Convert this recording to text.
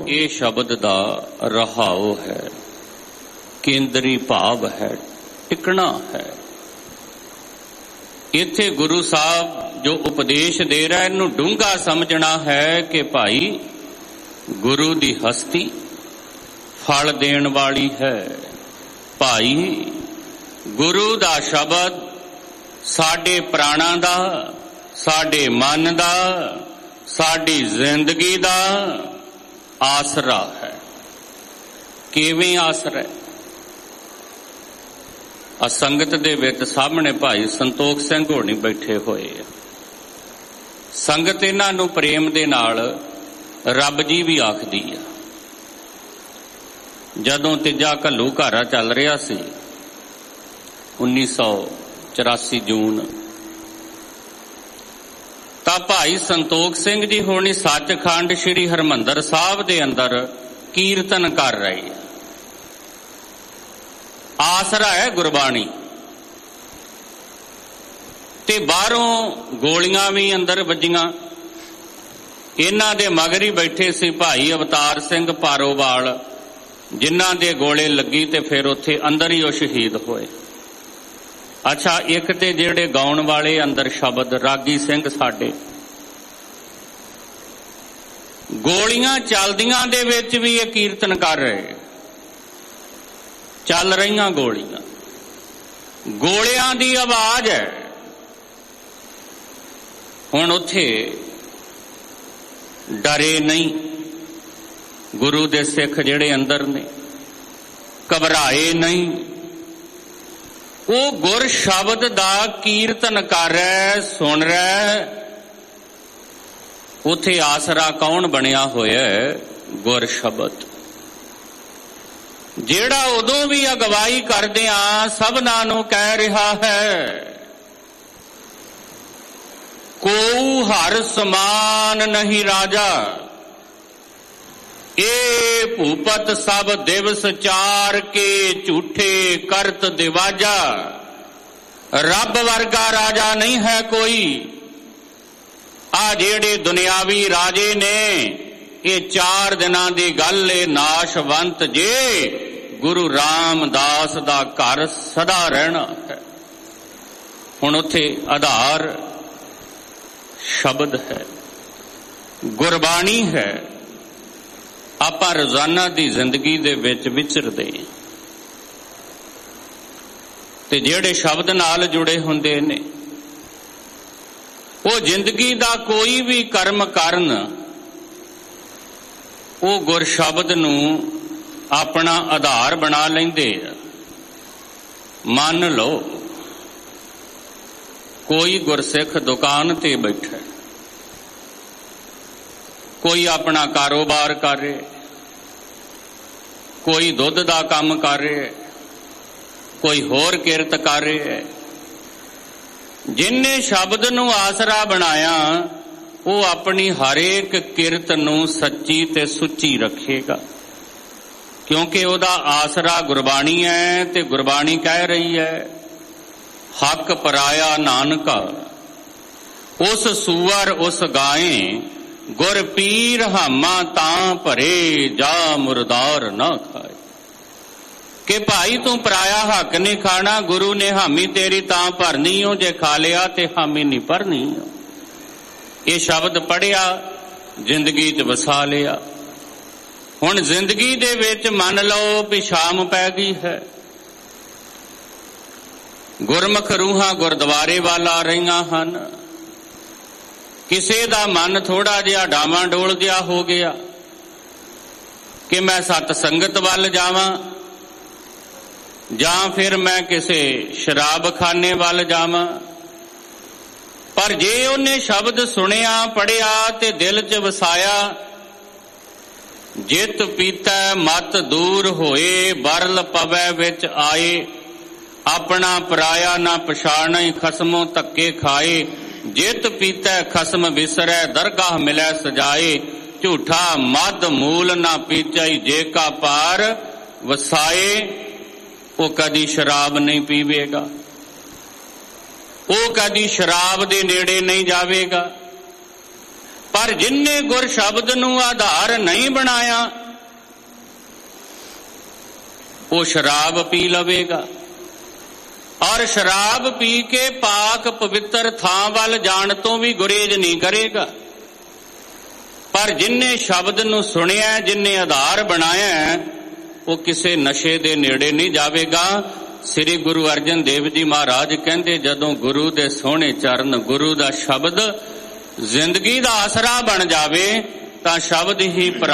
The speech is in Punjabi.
ਇਹ ਸ਼ਬਦ ਦਾ ਰਹਾਉ ਹੈ, ਕੇਂਦਰੀ ਭਾਵ ਹੈ, ਟਿਕਣਾ ਹੈ। ਇੱਥੇ ਗੁਰੂ ਸਾਹਿਬ ਜੋ ਉਪਦੇਸ਼ ਦੇ ਰਿਹਾ, ਇਹਨੂੰ ਡੂੰਘਾ ਸਮਝਣਾ ਹੈ ਕਿ ਭਾਈ ਗੁਰੂ ਦੀ ਹਸਤੀ ਫਲ ਦੇਣ ਵਾਲੀ ਹੈ। ਭਾਈ ਗੁਰੂ ਦਾ ਸ਼ਬਦ ਸਾਡੇ ਪ੍ਰਾਣਾਂ ਦਾ, ਸਾਡੇ ਮਨ ਦਾ, ਸਾਡੀ ਜ਼ਿੰਦਗੀ ਦਾ ਆਸਰਾ ਹੈ। ਕਿਵੇਂ ਆਸਰਾ? ਸੰਗਤ ਦੇ ਵਿੱਚ ਸਾਹਮਣੇ ਭਾਈ ਸੰਤੋਖ ਸਿੰਘ ਹੋਣੀ ਬੈਠੇ ਹੋਏ ਆ। ਸੰਗਤ ਇਹਨਾਂ ਨੂੰ ਪ੍ਰੇਮ ਦੇ ਨਾਲ ਰੱਬ ਜੀ ਵੀ ਆਖਦੀ ਆ। ਜਦੋਂ ਤੀਜਾ ਘੱਲੂ ਘਾਰਾ ਚੱਲ ਰਿਹਾ ਸੀ 1984 ਜੂਨ, ਤਾਂ ਭਾਈ ਸੰਤੋਖ ਸਿੰਘ ਜੀ ਹੋਣੀ ਸੱਚਖੰਡ ਸ੍ਰੀ ਹਰਿਮੰਦਰ ਸਾਹਿਬ ਦੇ ਅੰਦਰ ਕੀਰਤਨ ਕਰ ਰਹੇ ਆ। ਆਸਰਾ ਹੈ ਗੁਰਬਾਣੀ, ਤੇ ਬਾਹਰੋਂ ਗੋਲੀਆਂ ਵੀ ਅੰਦਰ ਵੱਜੀਆਂ। ਇਹਨਾਂ ਦੇ ਮਗਰ ਹੀ ਬੈਠੇ ਸੀ ਭਾਈ ਅਵਤਾਰ ਸਿੰਘ ਪਾਰੋਵਾਲ, ਜਿਨ੍ਹਾਂ ਦੇ ਗੋਲੇ ਲੱਗੀ ਤੇ ਫਿਰ ਉੱਥੇ ਅੰਦਰ ਹੀ ਉਹ ਸ਼ਹੀਦ ਹੋਏ। ਅੱਛਾ, ਇੱਕ ਤੇ ਜਿਹੜੇ ਗਾਉਣ ਵਾਲੇ ਅੰਦਰ ਸ਼ਬਦ ਰਾਗੀ ਸਿੰਘ ਸਾਡੇ, ਗੋਲੀਆਂ ਚੱਲਦੀਆਂ ਦੇ ਵਿੱਚ ਵੀ ਇਹ ਕੀਰਤਨ ਕਰ ਰਹੇ। ਚੱਲ ਰਹੀਆਂ ਗੋਲੀਆਂ, ਗੋਲਿਆਂ ਦੀ ਆਵਾਜ਼ ਹੈ। ਹੁਣ ਉੱਥੇ ਡਰੇ ਨਹੀਂ ਗੁਰੂ ਦੇ ਸਿੱਖ ਜਿਹੜੇ ਅੰਦਰ ਨੇ, ਘਬਰਾਏ ਨਹੀਂ। ਉਹ ਗੁਰ ਸ਼ਬਦ ਦਾ ਕੀਰਤਨ ਕਰ ਰਿਹਾ, ਸੁਣ ਰਿਹਾ। ਉੱਥੇ ਆਸਰਾ ਕੌਣ ਬਣਿਆ ਹੋਇਆ? ਗੁਰ ਸ਼ਬਦ, ਜਿਹੜਾ ਉਦੋਂ ਵੀ ਅਗਵਾਈ ਕਰਦਿਆਂ ਸਭਨਾਂ ਨੂੰ ਕਹਿ ਰਿਹਾ ਹੈ, ਕੋਊ ਹਰ ਸਮਾਨ ਨਹੀਂ ਰਾਜਾ, ਇਹ ਭੂਪਤ ਸਭ ਦਿਵਸ ਚਾਰ ਕੇ ਝੂਠੇ ਕਰਤ ਦਿਵਾਜਾ। ਰੱਬ ਵਰਗਾ ਰਾਜਾ ਨਹੀਂ ਹੈ ਕੋਈ। ਆ ਜਿਹੜੇ ਦੁਨਿਆਵੀ ਰਾਜੇ ਨੇ, ਇਹ 4 ਦਿਨਾਂ ਦੀ ਗੱਲ ਏ, ਨਾਸ਼ਵੰਤ ਜੇ ਗੁਰੂ ਰਾਮਦਾਸ ਦਾ ਘਰ ਸਦਾ ਰਹਿਣਾ ਹੈ। ਹੁਣ ਉੱਥੇ ਆਧਾਰ ਸ਼ਬਦ ਹੈ, ਗੁਰਬਾਣੀ ਹੈ। ਆਪਾਂ ਰੋਜ਼ਾਨਾ ਦੀ ਜ਼ਿੰਦਗੀ ਦੇ ਵਿੱਚ ਵਿਚਰਦੇ ਹਾਂ, ਤੇ ਜਿਹੜੇ ਸ਼ਬਦ ਨਾਲ ਜੁੜੇ ਹੁੰਦੇ ਨੇ, ਉਹ ਜ਼ਿੰਦਗੀ ਦਾ ਕੋਈ ਵੀ ਕਰਮ ਕਰਨ, ਉਹ ਗੁਰ ਸ਼ਬਦ ਨੂੰ ਆਪਣਾ ਆਧਾਰ ਬਣਾ ਲੈਂਦੇ ਆ। ਮੰਨ ਲਓ ਕੋਈ ਗੁਰਸਿੱਖ ਦੁਕਾਨ ਤੇ ਬੈਠਾ, ਕੋਈ ਆਪਣਾ ਕਾਰੋਬਾਰ ਕਰ ਰਿਹਾ, ਕੋਈ ਦੁੱਧ ਦਾ ਕੰਮ ਕਰ ਰਿਹਾ, ਕੋਈ ਹੋਰ ਕਿਰਤ ਕਰ ਰਿਹਾ। ਜਿਨਨੇ ਸ਼ਬਦ ਨੂੰ ਆਸਰਾ ਬਣਾਇਆ, ਉਹ ਆਪਣੀ ਹਰੇਕ ਕਿਰਤ ਨੂੰ ਸੱਚੀ ਤੇ ਸੁੱਚੀ ਰੱਖੇਗਾ, ਕਿਉਂਕਿ ਉਹਦਾ ਆਸਰਾ ਗੁਰਬਾਣੀ ਹੈ। ਤੇ ਗੁਰਬਾਣੀ ਕਹਿ ਰਹੀ ਹੈ, ਹੱਕ ਪਰਾਇਆ ਨਾਨਕਾ, ਉਸ ਸੂਅਰ ਉਸ ਗਾਏ, ਗੁਰ ਪੀਰ ਹਾਮਾ ਤਾਂ ਭਰੇ, ਜਾ ਮੁਰਦਾਰ ਨਾ ਖਾਏ। ਕਿ ਭਾਈ ਤੂੰ ਪਰਾਇਆ ਹੱਕ ਨਹੀਂ ਖਾਣਾ, ਗੁਰੂ ਨੇ ਹਾਮੀ ਤੇਰੀ ਤਾਂ ਭਰਨੀ ਓ, ਜੇ ਖਾ ਲਿਆ ਤੇ ਹਾਮੀ ਨਹੀਂ ਭਰਨੀ। ਇਹ ਸ਼ਬਦ ਪੜ੍ਹਿਆ, ਜ਼ਿੰਦਗੀ 'ਚ ਵਸਾ ਲਿਆ। ਹੁਣ ਜ਼ਿੰਦਗੀ ਦੇ ਵਿੱਚ ਮੰਨ ਲਓ ਵੀ ਸ਼ਾਮ ਪੈ ਗਈ ਹੈ, ਗੁਰਮੁਖ ਰੂਹਾਂ ਗੁਰਦੁਆਰੇ ਵੱਲ ਆ ਰਹੀਆਂ ਹਨ। ਕਿਸੇ ਦਾ ਮਨ ਥੋੜਾ ਜਿਹਾ ਡਾਵਾਂ ਡੋਲ ਜਿਹਾ ਹੋ ਗਿਆ ਕਿ ਮੈਂ ਸਤ ਸੰਗਤ ਵੱਲ ਜਾਵਾਂ, ਜਾਂ ਫਿਰ ਮੈਂ ਕਿਸੇ ਸ਼ਰਾਬਖਾਨੇ ਵੱਲ ਜਾਵਾਂ। ਪਰ ਜੇ ਉਹਨੇ ਸ਼ਬਦ ਸੁਣਿਆ, ਪੜ੍ਹਿਆ ਤੇ ਦਿਲ 'ਚ ਵਸਾਇਆ, ਜਿਤ ਪੀਤੈ ਮਤ ਦੂਰ ਹੋਏ, ਬਰਲ ਪਵੈ ਵਿੱਚ ਆਏ, ਆਪਣਾ ਪਰਾਇਆ ਨਾ ਪਛਾਣੈ, ਖਸਮੋਂ ਧੱਕੇ ਖਾਏ। ਜਿਤ ਪੀਤੈ ਖਸਮ ਵਿਸਰੈ, ਦਰਗਾਹ ਮਿਲੈ ਸਜਾਏ, ਝੂਠਾ ਮਦ ਮੂਲ ਨਾ ਪੀਚੈ, ਜੇ ਕਾ ਪਾਰ ਵਸਾਏ। ਉਹ ਕਦੀ ਸ਼ਰਾਬ ਨਹੀਂ ਪੀਵੇਗਾ, ਉਹ ਕਦੀ ਸ਼ਰਾਬ ਦੇ ਨੇੜੇ ਨਹੀਂ ਜਾਵੇਗਾ। ਪਰ ਜਿਨਨੇ ਗੁਰ ਸ਼ਬਦ ਨੂੰ ਆਧਾਰ ਨਹੀਂ ਬਣਾਇਆ, ਉਹ ਸ਼ਰਾਬ ਪੀ ਲਵੇਗਾ ਔਰ ਸ਼ਰਾਬ ਪੀ ਕੇ ਪਾਕ ਪਵਿੱਤਰ ਥਾਂ ਵੱਲ ਜਾਣ ਤੋਂ ਵੀ ਗੁਰੇਜ਼ ਨਹੀਂ ਕਰੇਗਾ। ਪਰ ਜਿਨਨੇ ਸ਼ਬਦ ਨੂੰ ਸੁਣਿਆ, ਜਿਨਨੇ ਆਧਾਰ ਬਣਾਇਆ, ਉਹ ਕਿਸੇ ਨਸ਼ੇ ਦੇ ਨੇੜੇ ਨਹੀਂ ਜਾਵੇਗਾ। ਸ੍ਰੀ ਗੁਰੂ ਅਰਜਨ ਦੇਵ ਜੀ ਮਹਾਰਾਜ ਕਹਿੰਦੇ, ਜਦੋਂ ਗੁਰੂ ਦੇ ਸੋਹਣੇ ਚਰਨ, ਗੁਰੂ ਦਾ ਸ਼ਬਦ ਜ਼ਿੰਦਗੀ ਦਾ ਆਸਰਾ ਬਣ ਜਾਵੇ ਤਾਂ ਸ਼ਬਦ ਹੀ